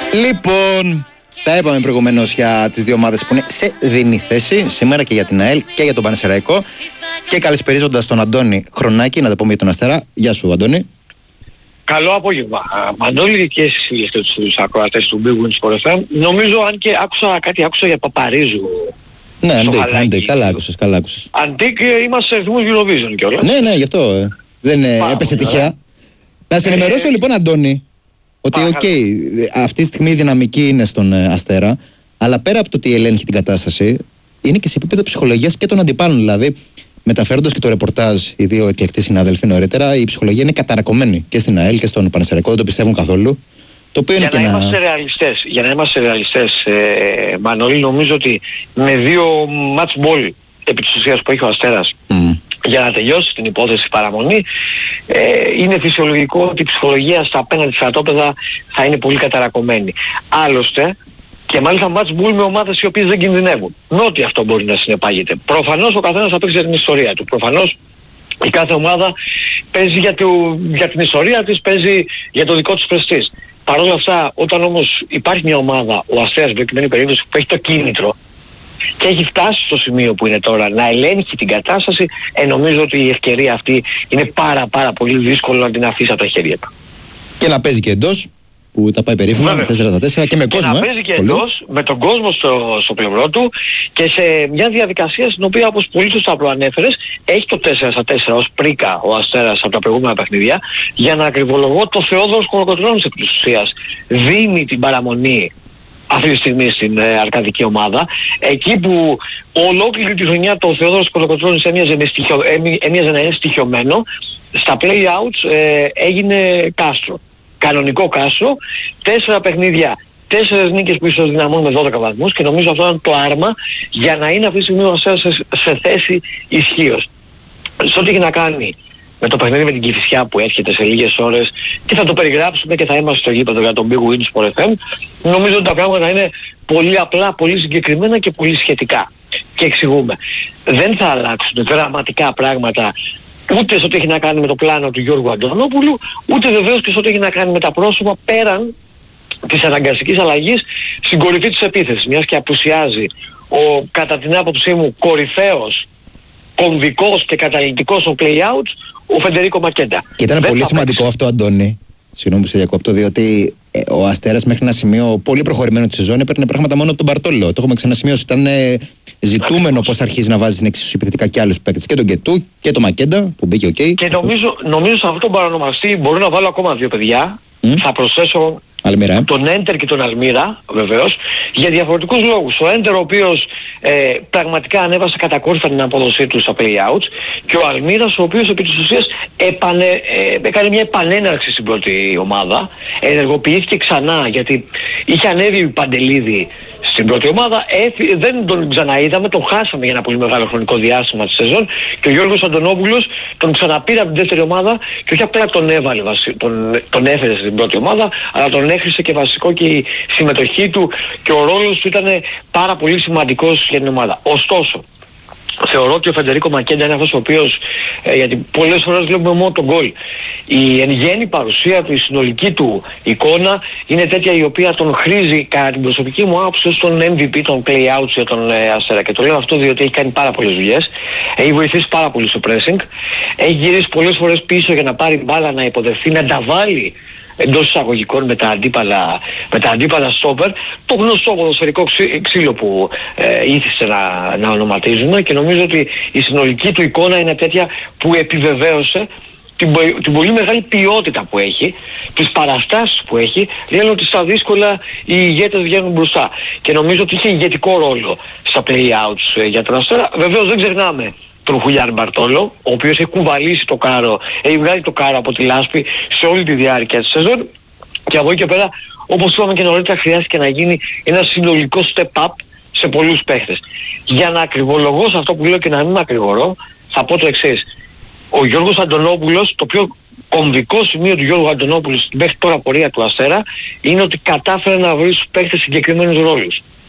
Λοιπόν, τα είπαμε προηγουμένως για τις δύο ομάδες που είναι σε δινή θέση σήμερα και για την ΑΕΛ και για τον Πανσεραϊκό. Και καλησπερίζοντας τον Αντώνη Χρονάκη, να τα πούμε για τον Αστέρα. Γεια σου, Αντώνη. Καλό απόγευμα. Μαντώλη και εσείς τους ακροατές του Big Win Sport FM. Νομίζω, αν και άκουσα για Παπαρίζου. Ναι, Αντίκ, καλά άκουσες. Αντίκ, είμαστε σε ρυθμούς Eurovision κιόλας. Ναι, γι' αυτό δεν έπεσε τυχαία. Να σε ενημερώσω λοιπόν, Αντώνη, ότι αυτή τη στιγμή η δυναμική είναι στον Αστέρα, αλλά πέρα από το ότι ελέγχει την κατάσταση, είναι και σε επίπεδο ψυχολογίας και των αντιπάλων. Δηλαδή, μεταφέροντας και το ρεπορτάζ, οι δύο εκλεκτοί συνάδελφοι νωρίτερα, η ψυχολογία είναι καταρακωμένη και στην ΑΕΛ και στον Πανσεραϊκό, δεν το πιστεύουν καθόλου. Το οποίο για να είμαστε ρεαλιστές, Μανώλη, νομίζω ότι με δύο match ball επί της ουσίας που έχει ο Αστέρας, για να τελειώσει την υπόθεση παραμονή, είναι φυσιολογικό ότι η ψυχολογία στα απέναντι στρατόπεδα θα είναι πολύ καταρακωμένη. Άλλωστε, και μάλιστα match ball με ομάδες οι οποίες δεν κινδυνεύουν. Νότι αυτό μπορεί να συνεπάγεται. Προφανώς ο καθένας θα παίξει για την ιστορία του. Προφανώς η κάθε ομάδα παίζει για την ιστορία της, παίζει για το δικό της πρεστίζ. Παρ' όλα αυτά, όταν όμως υπάρχει μια ομάδα, ο Αστέρας προκειμένη περίπτωση, που έχει το κίνητρο και έχει φτάσει στο σημείο που είναι τώρα να ελέγχει την κατάσταση, νομίζω ότι η ευκαιρία αυτή είναι πάρα πολύ δύσκολο να την αφήσει από τα χέρια του. Και να παίζει και εντός, που τα πάει περίφημα, 4-4 και με κόσμο. Να παίζει και εντός, με τον κόσμο στο πλευρό του και σε μια διαδικασία στην οποία, όπως πολύ σωστά προανέφερες, έχει το 4-4 ως πρίκα ο Αστέρας από τα προηγούμενα παιχνίδια. Για να ακριβολογώ, το Θεόδωρος Κολοκοτρώνης επί της ουσίας δίνει την παραμονή αυτή τη στιγμή στην αρκαδική ομάδα. Εκεί που ολόκληρη τη χρονιά το Θεόδωρος Κολοκοτρώνης έμοιαζε να είναι στοιχειωμένο, στα play-outs έγινε κάστρο. Κανονικό κάστρο, 4 παιχνίδια, 4 νίκες που ισοδυναμούν με 12 βαθμούς, και νομίζω αυτό είναι το άρμα για να είναι αυτή τη στιγμή ο Αστέρας σε θέση ισχύως. Σε ό,τι έχει να κάνει με το παιχνίδι με την Κηφισιά που έρχεται σε λίγες ώρες, και θα το περιγράψουμε και θα είμαστε στο γήπεδο για τον Big Win Sport FM, νομίζω ότι τα πράγματα είναι πολύ απλά, πολύ συγκεκριμένα και πολύ σχετικά. Και εξηγούμε. Δεν θα αλλάξουν δραματικά πράγματα ούτε σε ό,τι έχει να κάνει με το πλάνο του Γιώργου Αντωνόπουλου, ούτε βεβαίως και σε ό,τι έχει να κάνει με τα πρόσωπα πέραν της αναγκαστικής αλλαγής στην κορυφή της επίθεσης, μιας και απουσιάζει ο, κατά την άποψή μου, κορυφαίος, κομβικός και καταλυτικός στο play-outs, ο Φεντερίκο Μακέντα. Και ήταν πολύ σημαντικό αυτό, Αντώνη, συγγνώμη που σε διακόπτω, διότι ο Αστέρας μέχρι ένα σημείο πολύ προχωρημένο τη σεζόν έπαιρνε πράγματα μόνο από τον Μπαρτόλο. Το έχουμε ξανασημειώσει. Ήταν ζητούμενο πώς αρχίζει να βάζει την εξίσου επιθετικά και άλλους παίκτες. Και τον Κετού και τον Μακέντα που μπήκε Και νομίζω σε αυτόν τον παρονομαστή μπορώ να βάλω ακόμα δύο παιδιά. Θα προσθέσω Αλμύρα. Τον Έντερ και τον Αλμύρα, βεβαίως, για διαφορετικούς λόγους. Ο Έντερ, ο οποίος πραγματικά ανέβασε κατακόρυφα την απόδοσή του στα play-outs, και ο Αλμύρας, ο οποίος επί της ουσίας έκανε μια επανέναρξη στην πρώτη ομάδα, ενεργοποιήθηκε ξανά, γιατί είχε ανέβει Παντελίδη στην πρώτη ομάδα, δεν τον ξαναείδαμε, τον χάσαμε για ένα πολύ μεγάλο χρονικό διάστημα τη σεζόν, και ο Γιώργος Αντωνόπουλος τον ξαναπήρε από την δεύτερη ομάδα και όχι απλά τον έφερε στην πρώτη ομάδα, αλλά τον έχρισε και βασικό, και η συμμετοχή του και ο ρόλος του ήταν πάρα πολύ σημαντικός για την ομάδα. Ωστόσο, θεωρώ ότι ο Φεντερίκο Μακέντα είναι αυτός ο οποίος, γιατί πολλές φορές βλέπουμε μόνο τον γκολ, η εν γέννη παρουσία του, η συνολική του εικόνα είναι τέτοια η οποία τον χρήζει, κατά την προσωπική μου άποψη, στον MVP των play-outs για τον Αστέρα. Και το λέω αυτό διότι έχει κάνει πάρα πολλές δουλειές, έχει βοηθήσει πάρα πολύ στο pressing, έχει γυρίσει πολλές φορές πίσω για να πάρει μπάλα, να υποδεχθεί, να τα βάλει εντός εισαγωγικών με τα αντίπαλα στόπερ, το γνωστό ποδοσφαιρικό ξύλο που ήθισε να ονοματίζουμε, και νομίζω ότι η συνολική του εικόνα είναι τέτοια που επιβεβαίωσε την πολύ μεγάλη ποιότητα που έχει, τις παραστάσεις που έχει. Λένε ότι στα δύσκολα οι ηγέτες βγαίνουν μπροστά, και νομίζω ότι είχε ηγετικό ρόλο στα play-outs για τον Αστέρα. Βεβαίως δεν ξεχνάμε τον Χουλιάν Μπαρτόλο, ο οποίος έχει κουβαλήσει το κάρο, έχει βγάλει το κάρο από τη λάσπη σε όλη τη διάρκεια της σεζόν, και από εκεί και πέρα, όπως είπαμε και νωρίτερα, χρειάστηκε να γίνει ένα συνολικό step up σε πολλούς παίχτες. Για να ακριβολογώ σε αυτό που λέω και να μην μακρηγορώ, θα πω το εξής. Ο Γιώργος Αντωνόπουλος, το πιο κομβικό σημείο του Γιώργου Αντωνόπουλου στην μέχρι τώρα πορεία του Αστέρα, είναι ότι κατάφερε να βρει στους παίχτες συγκεκριμένους ρόλους.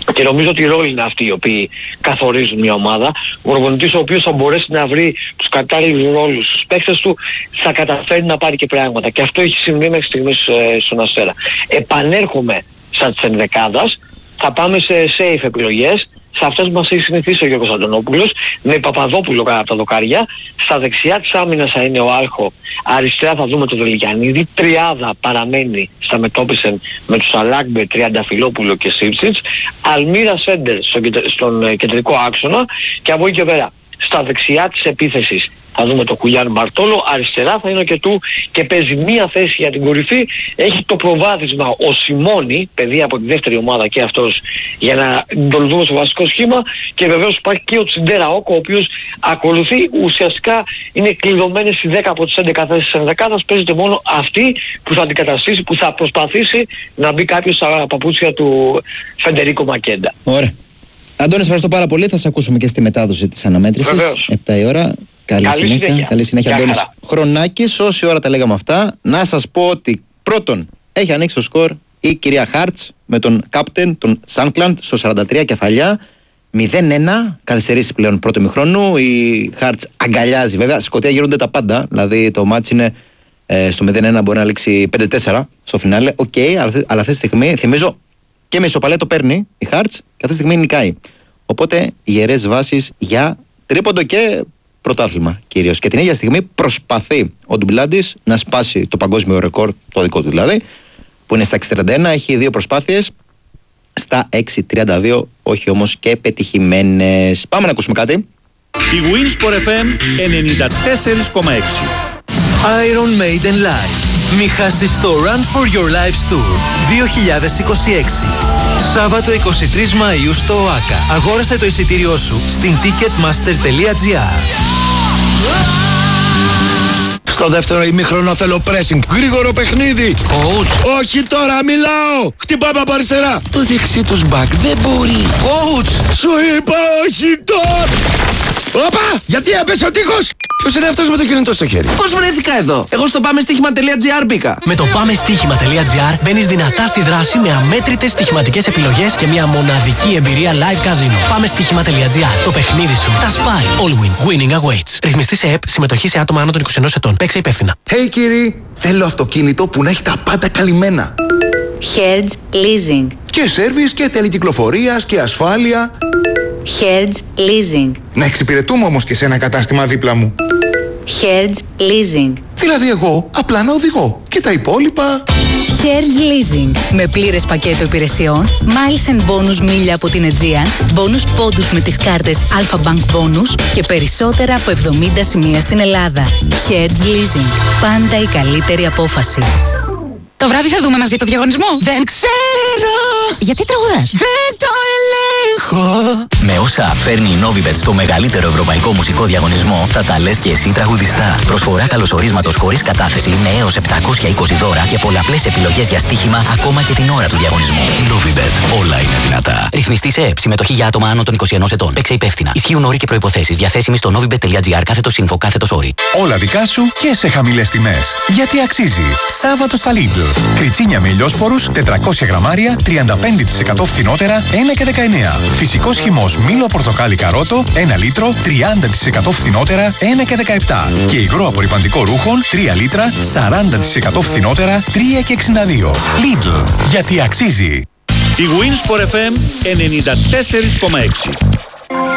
Και νομίζω ότι οι ρόλοι είναι αυτοί οι οποίοι καθορίζουν μια ομάδα. Ο προπονητής ο οποίος θα μπορέσει να βρει τους κατάλληλους ρόλους στους παίκτες του θα καταφέρει να πάρει και πράγματα. Και αυτό έχει συμβεί μέχρι στιγμής στον Αστέρα. Επανέρχομαι σαν της ενδεκάδας, θα πάμε σε safe επιλογές. Σε αυτές μας έχει συνηθίσει ο Γιώργος Αντωνόπουλος, με Παπαδόπουλο κατά τα δοκάρια. Στα δεξιά της άμυνας θα είναι ο Άρχο, αριστερά θα δούμε τον Δελικιανίδη. Τριάδα παραμένει στα μετώπιση με τους Αλάκμπε, Τριανταφυλόπουλο και Σίψιτς. Αλμύρα Σέντερ στον κεντρικό άξονα, και από εκεί και πέρα στα δεξιά της επίθεσης θα δούμε τον Κουλιάν Μπαρτόλο, αριστερά θα είναι ο Κετού και παίζει μία θέση για την κορυφή. Έχει το προβάδισμα ο Σιμώνη, παιδί από τη δεύτερη ομάδα και αυτός, για να τον δούμε στο βασικό σχήμα, και βεβαίως υπάρχει και ο Τσιντέρα Όκο, ο οποίος ακολουθεί. Ουσιαστικά είναι κλειδωμένες οι 10 από τις 11 θέσεις της ενδεκάδας, παίζεται μόνο αυτή που θα αντικαταστήσει, που θα προσπαθήσει να μπει κάποιος στα παπούτσια του Φεντερίκο Μακέντα. Ωραία. Αντώνη, ευχαριστώ πάρα πολύ. Θα σε ακούσουμε και στη μετάδοση της αναμέτρησης. 7 η ώρα. Καλή συνέχεια, Αντώνης Χρονάκης. Όση ώρα τα λέγαμε αυτά, να σας πω ότι πρώτον έχει ανοίξει το σκορ η κυρία Χάρτς με τον κάπτεν, τον Σάνκλαντ, στο 43 κεφαλιά. 0-1, καθυστερήσει πλέον πρώτο ημιχρόνου. Η Χάρτς αγκαλιάζει, βέβαια. Στη Σκωτία γίνονται τα πάντα. Δηλαδή το μάτς είναι στο 0-1, μπορεί να λήξει 5-4 στο φινάλε. Οκ, αλλά αυτή τη στιγμή θυμίζω και με ισοπαλία το παίρνει η Χάρτς και αυτή τη στιγμή νικάει. Οπότε ιερές βάσεις για τρίποντο και πρωτάθλημα κυρίως. Και την ίδια στιγμή προσπαθεί ο Ντουμπλάντης να σπάσει το παγκόσμιο ρεκόρ, το δικό του δηλαδή, που είναι στα 6.31. Έχει 2 προσπάθειες στα 6.32, όχι όμως και πετυχημένες. Πάμε να ακούσουμε κάτι. Η Winsport FM 94,6. Iron Maiden Live. Μη χάσεις το Run for Your Lives Tour 2026. Σάββατο 23 Μαΐου στο ΟΑΚΑ. Αγόρασε το εισιτήριό σου στην ticketmaster.gr. Στο δεύτερο ημίχρονο θέλω pressing. Γρήγορο παιχνίδι. Coach. Όχι τώρα, μιλάω. Χτυπάμε από αριστερά. Το δεξί τους back δεν μπορεί. Coach. Σου είπα όχι τώρα. Όπα! Γιατί έπεσε ο τείχος! Ποιος είναι αυτός με το κινητό στο χέρι? Πώς βρέθηκα εδώ? Εγώ στο πάμεστοίχημα.gr μπήκα. Με το πάμεστοίχημα.gr μπαίνεις δυνατά στη δράση με αμέτρητες στοιχηματικές επιλογές και μια μοναδική εμπειρία live casino. Πάμεστοίχημα.gr. Το παιχνίδι σου τα σπάει. All win. Winning awaits. Ρυθμιστή σε ΕΠ. Συμμετοχή σε άτομα άνω των 21 ετών. Παίξε υπεύθυνα. Hey κύριοι, θέλω αυτοκίνητο που να έχει τα πάντα καλυμμένα. Hertz Leasing. Και σέρβις και τελεκυκλοφορίας και ασφάλεια. Hertz Leasing. Να εξυπηρετούμε όμως και σε ένα κατάστημα δίπλα μου. Hertz Leasing. Δηλαδή εγώ απλά να οδηγώ και τα υπόλοιπα... Hertz Leasing. Με πλήρες πακέτο υπηρεσιών, miles and bonus μίλια από την Aegean, bonus πόντους με τις κάρτες Alpha Bank Bonus και περισσότερα από 70 σημεία στην Ελλάδα. Hertz Leasing. Πάντα η καλύτερη απόφαση. Το βράδυ θα δούμε μαζί το διαγωνισμό. Δεν ξέρω. Γιατί τραγουδάς? Δεν το ελέγχω. Με όσα φέρνει η Novibet στο μεγαλύτερο ευρωπαϊκό μουσικό διαγωνισμό, θα τα λες και εσύ τραγουδιστά. Προσφορά καλωσορίσματος χωρίς κατάθεση με έως 720 δώρα και πολλαπλές επιλογές για στοίχημα ακόμα και την ώρα του διαγωνισμού. Novibet. Όλα είναι δυνατά. Ρυθμιστή σε ΕΠ. Συμμετοχή για άτομα άνω των 21 ετών. Παίξε υπεύθυνα. Ισχύουν όροι και προϋποθέσεις. Διαθέσιμοι στο novibet.gr/info /όροι. Όλα δικά σου και σε χαμηλές τιμές. Γιατί αξίζει. Σάββατο στα Lidl. Κριτσίνια με ηλιόσπορους 400 γραμμάρια 35% φθηνότερα 1,19. Φυσικός χυμός μήλο πορτοκάλι καρότο 1 λίτρο 30% φθηνότερα 1,17. Και υγρό απορρυπαντικό ρούχων 3 λίτρα 40% φθηνότερα 3,62. Lidl. Γιατί αξίζει. Η Winsport FM 94,6.